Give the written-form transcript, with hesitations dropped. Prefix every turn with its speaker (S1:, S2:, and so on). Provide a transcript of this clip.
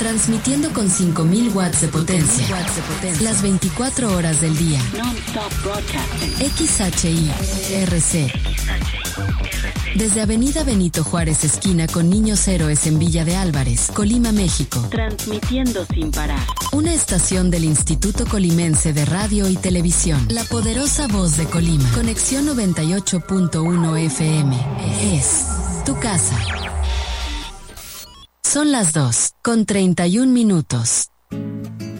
S1: transmitiendo con 5.000 watts de potencia, las 24 horas del día.
S2: Non-stop broadcasting.
S1: XHI-RC. Desde Avenida Benito Juárez, esquina con Niños Héroes en Villa de Álvarez, Colima, México.
S2: Transmitiendo sin parar.
S1: Una estación del Instituto Colimense de Radio y Televisión. La poderosa voz de Colima. Conexión 98.1 FM. Es tu casa. Son las 2:31.